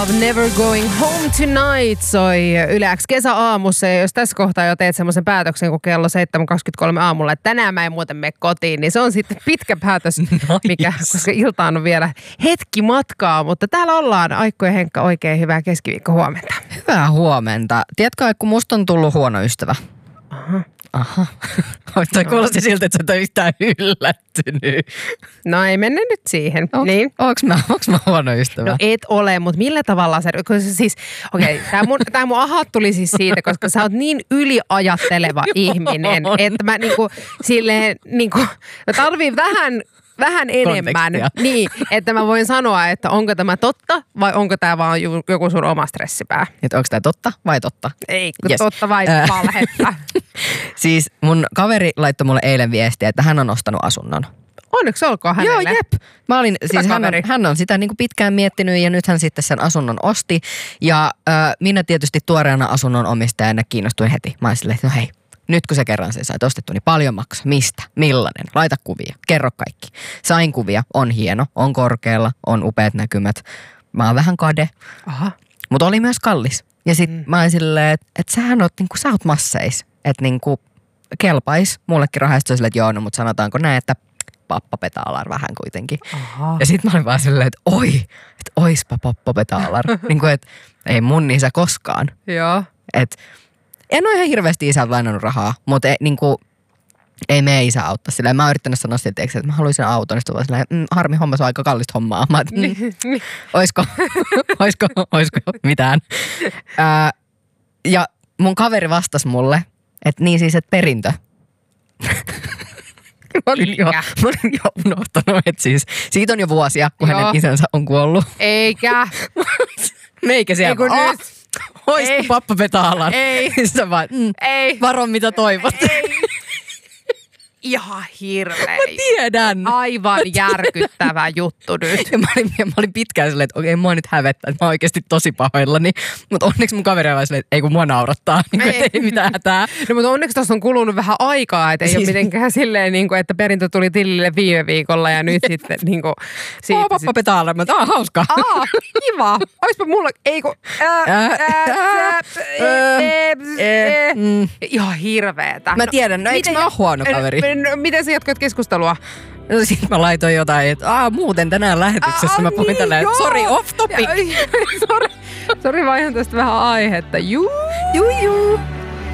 Love Never Going Home Tonight soi Yle X kesäaamussa. Ja jos tässä kohtaa jo teet semmoisen päätöksen, kun kello 7.23 aamulla, että tänään mä en muuten mene kotiin, niin se on sitten pitkä päätös, mikä, koska iltaan on vielä hetki matkaa. Mutta täällä ollaan, Aikko ja Henkka, oikein hyvää keskiviikkohuomenta. Hyvää huomenta. Tiedätkö, kun musta on tullut huono ystävä? Aha. Toi kuulosti siltä, että sä oot yhtään yllättynyt. No ei mennä nyt siihen. Niin. Onks mä huono ystävä? No et ole, mutta millä tavalla sä... Siis, okei, tää mun ahat tuli siis siitä, koska sä oot niin yliajatteleva ihminen, että mä niinku silleen niinku... Mä tarviin vähän enemmän, niin, että mä voin sanoa, että onko tämä totta vai onko tämä vaan joku sun oma stressipää. Että onko tämä totta vai totta? Ei, yes. Totta vai valhetta. Siis mun kaveri laittoi mulle eilen viestiä, että hän on ostanut asunnon. Onneksi olkoon hänelle. Joo, jep. Mä olin, siis hän on sitä niinku pitkään miettinyt ja nyt hän sitten sen asunnon osti. Ja minä tietysti tuoreena asunnon omistajana kiinnostuin heti. Mä olin silleen, että no hei. Nyt kun sä kerran sen sait ostettu, niin paljon maksaa. Mistä? Millainen? Laita kuvia. Kerro kaikki. Sain kuvia. On hieno. On korkealla. On upeat näkymät. Mä oon vähän kade. Aha. Mutta oli myös kallis. Ja sit mä olin silleen, että sähän oot, niinku, sä oot masseis. Että niinku kelpais mullekin rahasta silleen, että joo, no mut sanotaanko näin, että pappapetaalar vähän kuitenkin. Aha. Ja sit mä olin vaan silleen, että oispa pappapetaalar. Niinku, että ei mun isä koskaan. Joo. Että en ole ihan hirveästi isältä lainannut rahaa, mutta ei meidän isä auttaa sillä. Mä oon yrittänyt sanoa siltä, että mä haluaisin auton. Sitten vaan silleen, harmi homma, se on aika kallista hommaa. Mä oisko mitään. Ja mun kaveri vastasi mulle, että niin siis, että perintö. Mä olin jo unohtanut, että siis siitä on jo vuosia, kun hänen isänsä on kuollut. Eikä. Meikä siellä. Oispa pappapetaalar. Ei. Sä vaan, ei. Varo mitä toivot. Ei. Ihan hirveä. Mä tiedän. Aivan järkyttävä juttu nyt. Ja mä olin pitkään silleen, että okei, mua nyt hävettää, että mä oon oikeasti tosi pahoillani. Mutta onneksi mun kaveri on silleen, että ei kun mua naurattaa, niin ei mitään hätää. No mutta onneksi tossa on kulunut vähän aikaa, että ei siis ole mitenkään silleen, niin kuin, että perintö tuli tilille viime viikolla ja nyt sitten niin kuin... Pappapetaalar, mä oon hauska. Kiva. Oispa mulla... Ei kun... Ihan hirveetä. Mä tiedän, no eikö mä oon huono kaveri? Miten sä jatkoit keskustelua? No sit mä laitoin jotain, että muuten tänään lähetyksessä mä puhuin tälleen, että sori, off topic. Sori, vaihan tästä vähän aihetta. Juu.